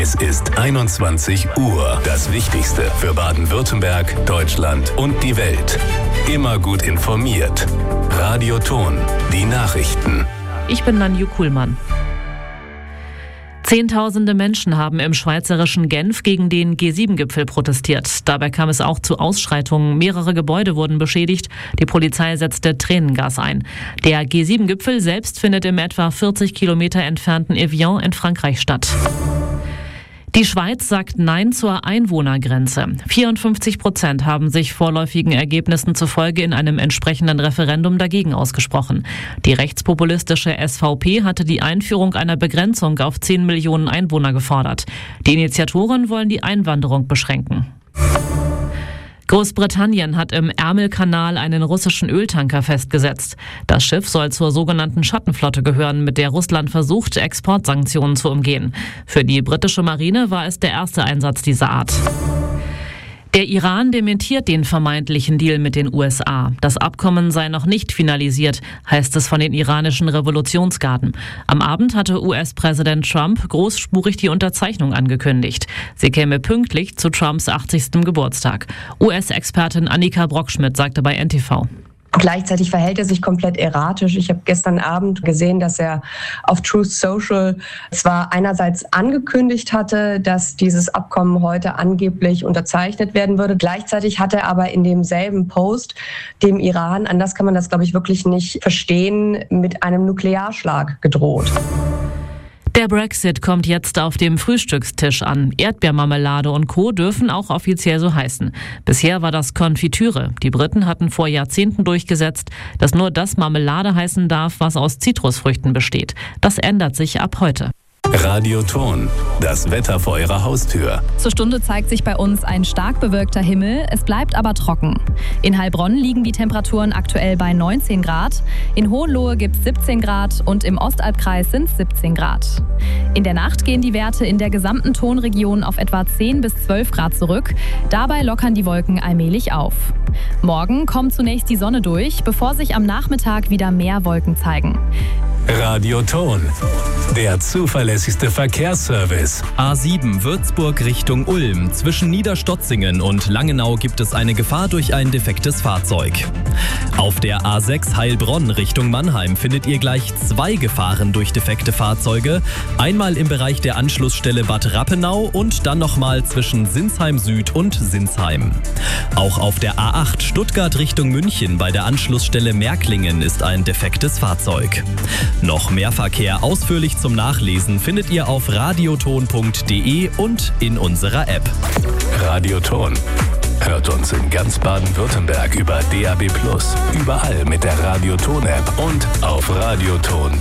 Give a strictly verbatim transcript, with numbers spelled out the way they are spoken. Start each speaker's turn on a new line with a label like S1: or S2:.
S1: Es ist einundzwanzig Uhr. Das Wichtigste für Baden-Württemberg, Deutschland und die Welt. Immer gut informiert. Radio Ton, die Nachrichten.
S2: Ich bin Nanju Kuhlmann. Zehntausende Menschen haben im schweizerischen Genf gegen den G sieben Gipfel protestiert. Dabei kam es auch zu Ausschreitungen. Mehrere Gebäude wurden beschädigt. Die Polizei setzte Tränengas ein. Der G sieben Gipfel selbst findet im etwa vierzig Kilometer entfernten Evian in Frankreich statt. Die Schweiz sagt Nein zur Einwohnergrenze. vierundfünfzig Prozent haben sich vorläufigen Ergebnissen zufolge in einem entsprechenden Referendum dagegen ausgesprochen. Die rechtspopulistische S V P hatte die Einführung einer Begrenzung auf zehn Millionen Einwohner gefordert. Die Initiatoren wollen die Einwanderung beschränken. Großbritannien hat im Ärmelkanal einen russischen Öltanker festgesetzt. Das Schiff soll zur sogenannten Schattenflotte gehören, mit der Russland versucht, Exportsanktionen zu umgehen. Für die britische Marine war es der erste Einsatz dieser Art. Der Iran dementiert den vermeintlichen Deal mit den U S A. Das Abkommen sei noch nicht finalisiert, heißt es von den iranischen Revolutionsgarden. Am Abend hatte U S-Präsident Trump großspurig die Unterzeichnung angekündigt. Sie käme pünktlich zu Trumps achtzigsten Geburtstag. U S-Expertin Annika Brockschmidt sagte bei N T V.
S3: Gleichzeitig verhält er sich komplett erratisch. Ich habe gestern Abend gesehen, dass er auf Truth Social zwar einerseits angekündigt hatte, dass dieses Abkommen heute angeblich unterzeichnet werden würde. Gleichzeitig hat er aber in demselben Post dem Iran, anders kann man das, glaube ich, wirklich nicht verstehen, mit einem Nuklearschlag gedroht.
S2: Der Brexit kommt jetzt auf dem Frühstückstisch an. Erdbeermarmelade und Co. dürfen auch offiziell so heißen. Bisher war das Konfitüre. Die Briten hatten vor Jahrzehnten durchgesetzt, dass nur das Marmelade heißen darf, was aus Zitrusfrüchten besteht. Das ändert sich ab heute.
S1: Radio Ton, das Wetter vor Ihrer Haustür.
S4: Zur Stunde zeigt sich bei uns ein stark bewölkter Himmel, es bleibt aber trocken. In Heilbronn liegen die Temperaturen aktuell bei neunzehn Grad, in Hohenlohe gibt es siebzehn Grad und im Ostalbkreis sind es siebzehn Grad. In der Nacht gehen die Werte in der gesamten Tonregion auf etwa zehn bis zwölf Grad zurück, dabei lockern die Wolken allmählich auf. Morgen kommt zunächst die Sonne durch, bevor sich am Nachmittag wieder mehr Wolken zeigen.
S1: Radio Ton, der zuverlässigste Verkehrsservice.
S5: A sieben Würzburg Richtung Ulm. Zwischen Niederstotzingen und Langenau gibt es eine Gefahr durch ein defektes Fahrzeug. Auf der A sechs Heilbronn Richtung Mannheim findet ihr gleich zwei Gefahren durch defekte Fahrzeuge. Einmal im Bereich der Anschlussstelle Bad Rappenau und dann nochmal zwischen Sinsheim Süd und Sinsheim. Auch auf der A acht Stuttgart Richtung München bei der Anschlussstelle Märklingen ist ein defektes Fahrzeug. Noch mehr Verkehr ausführlich zum Nachlesen findet ihr auf radioton punkt de und in unserer App.
S1: Radio Ton. Hört uns in ganz Baden-Württemberg über D A B plus, überall mit der Radio Ton App und auf radioton.